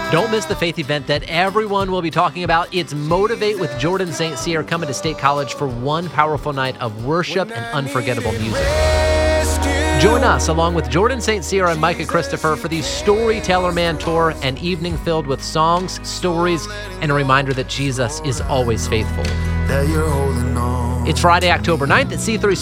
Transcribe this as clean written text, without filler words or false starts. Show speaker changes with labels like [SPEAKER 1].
[SPEAKER 1] Don't miss the faith event that everyone will be talking about. It's Motivate with Jordan St. Cyr coming to State College for one powerful night of worship and unforgettable music. Join us along with Jordan St. Cyr and Micah Christopher for the Storyteller Man Tour, an evening filled with songs, stories, and a reminder that Jesus is always faithful. It's Friday, October 9th at C3